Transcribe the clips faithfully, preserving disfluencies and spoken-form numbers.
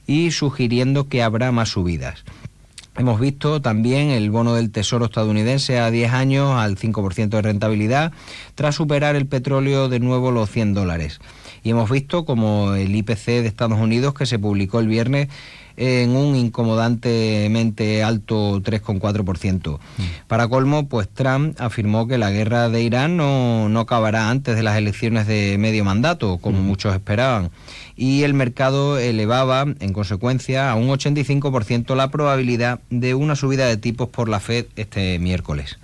y sugiriendo que habrá más subidas. Hemos visto también el bono del Tesoro estadounidense a diez años al cinco por ciento de rentabilidad, tras superar el petróleo de nuevo los cien dólares. Y hemos visto como el I P C de Estados Unidos, que se publicó el viernes, en un incomodantemente alto tres coma cuatro por ciento. Mm. Para colmo, pues Trump afirmó que la guerra de Irán no, no acabará antes de las elecciones de medio mandato, como mm. muchos esperaban. Y el mercado elevaba, en consecuencia, a un ochenta y cinco por ciento la probabilidad de una subida de tipos por la Fed este miércoles.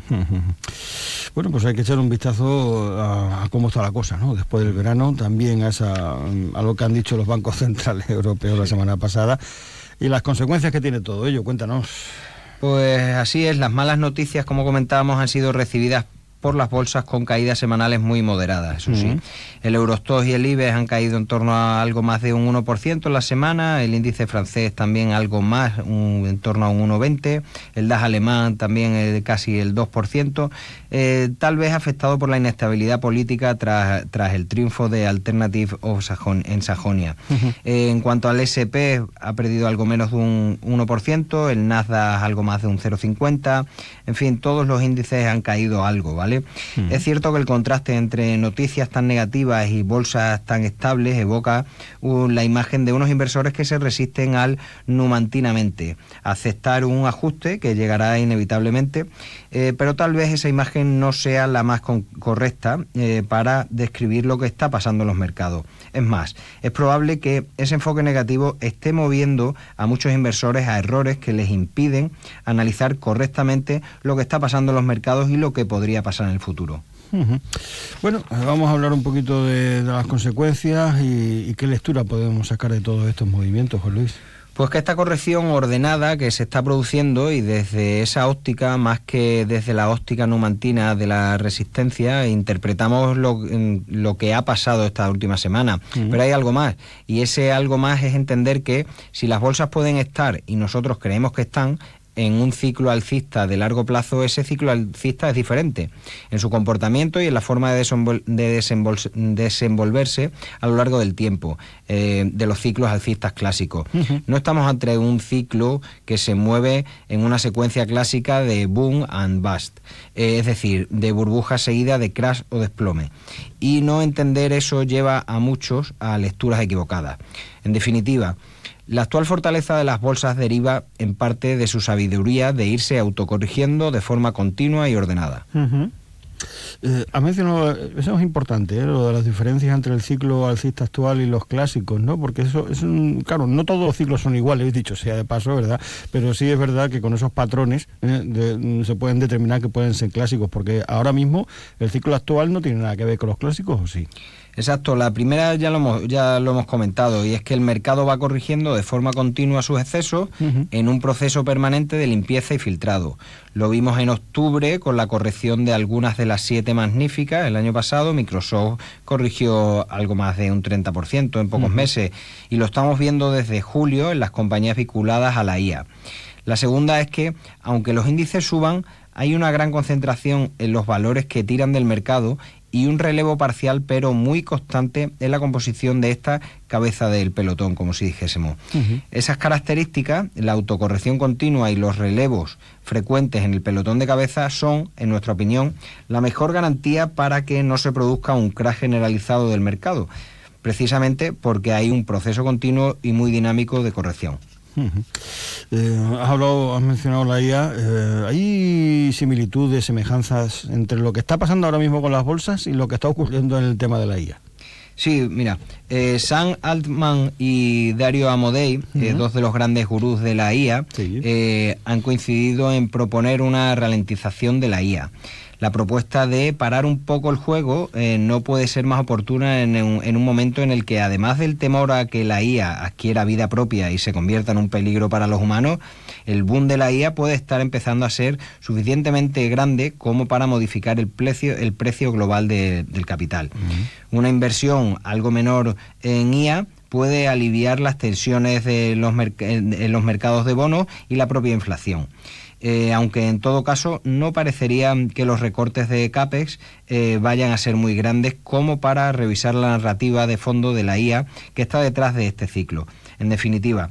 Bueno, pues hay que echar un vistazo a, a cómo está la cosa, ¿no? Después del verano, también a, esa, a lo que han dicho los bancos centrales europeos la semana pasada y las consecuencias que tiene todo ello. Cuéntanos. Pues así es, las malas noticias, como comentábamos, han sido recibidas por las bolsas con caídas semanales muy moderadas, eso sí. Uh-huh. El Eurostoxx y el IBEX han caído en torno a algo más de un uno por ciento en la semana, el índice francés también algo más, un, en torno a un uno coma veinte, el DAX alemán también eh, casi el dos por ciento, eh, tal vez afectado por la inestabilidad política tras, tras el triunfo de Alternative of Sajon, en Sajonia. Uh-huh. Eh, en cuanto al ese and pe, ha perdido algo menos de un uno por ciento, el Nasdaq algo más de un cero coma cincuenta, en fin, todos los índices han caído algo, ¿vale? Mm. Es cierto que el contraste entre noticias tan negativas y bolsas tan estables evoca uh, la imagen de unos inversores que se resisten al numantinamente a aceptar un ajuste que llegará inevitablemente, eh, pero tal vez esa imagen no sea la más con- correcta eh, para describir lo que está pasando en los mercados. Es más, es probable que ese enfoque negativo esté moviendo a muchos inversores a errores que les impiden analizar correctamente lo que está pasando en los mercados y lo que podría pasar en el futuro. Uh-huh. Bueno, vamos a hablar un poquito de, de las consecuencias y, y qué lectura podemos sacar de todos estos movimientos, Juan Luis. Pues que esta corrección ordenada que se está produciendo, y desde esa óptica, más que desde la óptica numantina de la resistencia, interpretamos lo, lo que ha pasado esta última semana. Uh-huh. Pero hay algo más, y ese algo más es entender que si las bolsas pueden estar, y nosotros creemos que están, en un ciclo alcista de largo plazo, ese ciclo alcista es diferente en su comportamiento y en la forma de, desenvol- de desenvol- desenvolverse a lo largo del tiempo, eh, de los ciclos alcistas clásicos. Uh-huh. No estamos ante un ciclo que se mueve en una secuencia clásica de boom and bust, eh, es decir, de burbuja seguida de crash o desplome. Y no entender eso lleva a muchos a lecturas equivocadas. En definitiva, la actual fortaleza de las bolsas deriva en parte de su sabiduría de irse autocorrigiendo de forma continua y ordenada. Uh-huh. Eh, ha mencionado, eso es importante, ¿eh? Lo de las diferencias entre el ciclo alcista actual y los clásicos, ¿no? Porque eso es un, claro, no todos los ciclos son iguales, dicho sea de paso, ¿verdad? Pero sí es verdad que con esos patrones eh, de, se pueden determinar que pueden ser clásicos, porque ahora mismo el ciclo actual no tiene nada que ver con los clásicos, ¿o sí? Exacto, la primera ya lo hemos, ya lo hemos comentado, y es que el mercado va corrigiendo de forma continua sus excesos uh-huh. en un proceso permanente de limpieza y filtrado. Lo vimos en octubre con la corrección de algunas de las siete magníficas. El año pasado Microsoft corrigió algo más de un treinta por ciento en pocos uh-huh. meses, y lo estamos viendo desde julio en las compañías vinculadas a la I A. La segunda es que, aunque los índices suban, hay una gran concentración en los valores que tiran del mercado y un relevo parcial pero muy constante en la composición de esta cabeza del pelotón, como si dijésemos. Uh-huh. Esas características, la autocorrección continua y los relevos frecuentes en el pelotón de cabeza, son, en nuestra opinión, la mejor garantía para que no se produzca un crash generalizado del mercado, precisamente porque hay un proceso continuo y muy dinámico de corrección. Uh-huh. Eh, has hablado, has mencionado la I A. Eh, ¿Hay similitudes, semejanzas entre lo que está pasando ahora mismo con las bolsas y lo que está ocurriendo en el tema de la I A? Sí, mira, eh, Sam Altman y Dario Amodei, uh-huh. eh, dos de los grandes gurús de la I A, sí. eh, han coincidido en proponer una ralentización de la I A. La propuesta de parar un poco el juego eh, no puede ser más oportuna en un, en un momento en el que, además del temor a que la I A adquiera vida propia y se convierta en un peligro para los humanos, el boom de la I A puede estar empezando a ser suficientemente grande como para modificar el precio, el precio global de, del capital. Uh-huh. Una inversión algo menor en I A puede aliviar las tensiones de los merc- en los mercados de bonos y la propia inflación. Eh, aunque en todo caso no parecería que los recortes de CAPEX eh, vayan a ser muy grandes como para revisar la narrativa de fondo de la I A que está detrás de este ciclo. En definitiva,